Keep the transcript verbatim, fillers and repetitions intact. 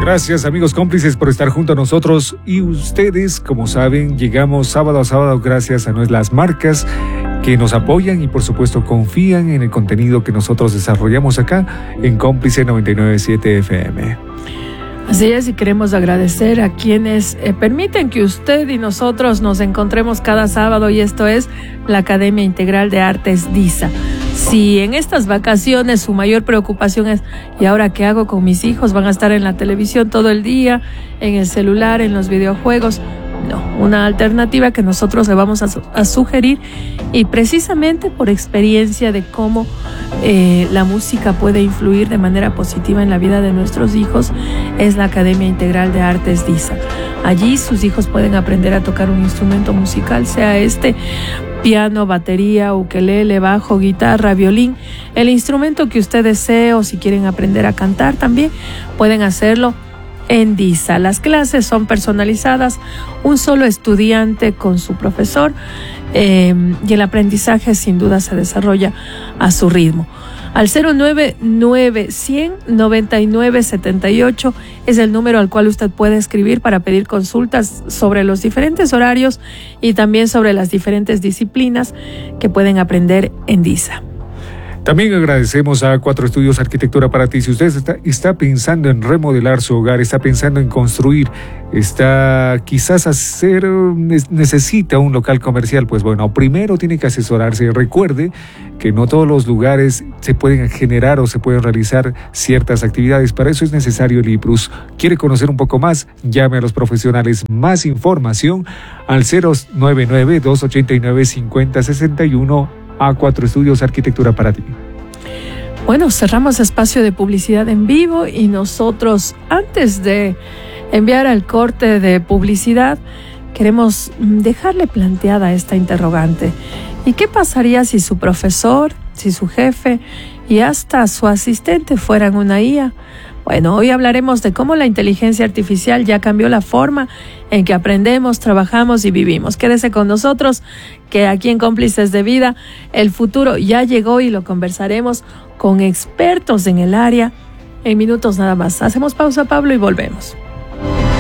Gracias, amigos cómplices, por estar junto a nosotros. Y ustedes, como saben, llegamos sábado a sábado gracias a las marcas que nos apoyan y, por supuesto, confían en el contenido que nosotros desarrollamos acá en Cómplice noventa y nueve punto siete F M. Así es, y queremos agradecer a quienes eh, permiten que usted y nosotros nos encontremos cada sábado, y esto es la Academia Integral de Artes DISA. Si en estas vacaciones su mayor preocupación es ¿y ahora qué hago con mis hijos? Van a estar en la televisión todo el día, en el celular, en los videojuegos. No, una alternativa que nosotros le vamos a, su- a sugerir, y precisamente por experiencia de cómo eh, la música puede influir de manera positiva en la vida de nuestros hijos, es la Academia Integral de Artes DISA. Allí sus hijos pueden aprender a tocar un instrumento musical, sea este piano, batería, ukelele, bajo, guitarra, violín, el instrumento que usted desee, o si quieren aprender a cantar también pueden hacerlo en DISA. Las clases son personalizadas, un solo estudiante con su profesor, eh, y el aprendizaje sin duda se desarrolla a su ritmo. Al cero nueve nueve cien noventa y nueve setenta y ocho es el número al cual usted puede escribir para pedir consultas sobre los diferentes horarios y también sobre las diferentes disciplinas que pueden aprender en DISA. También agradecemos a Cuatro Estudios Arquitectura para ti. Si usted está, está pensando en remodelar su hogar, está pensando en construir, está quizás hacer, necesita un local comercial, pues bueno, primero tiene que asesorarse. Recuerde que no todos los lugares se pueden generar o se pueden realizar ciertas actividades. Para eso es necesario el I P R U S. ¿Quiere conocer un poco más? Llame a los profesionales. Más información al cero nueve nueve, dos ocho nueve, cinco cero seis uno. A Cuatro Estudios Arquitectura para ti. Bueno, cerramos espacio de publicidad en vivo, y nosotros, antes de enviar al corte de publicidad, queremos dejarle planteada esta interrogante. ¿Y qué pasaría si su profesor, si su jefe y hasta su asistente fueran una I A? Bueno, hoy hablaremos de cómo la inteligencia artificial ya cambió la forma en que aprendemos, trabajamos y vivimos. Quédese con nosotros, que aquí en Cómplices de Vida el futuro ya llegó, y lo conversaremos con expertos en el área en minutos nada más. Hacemos pausa, Pablo, y volvemos.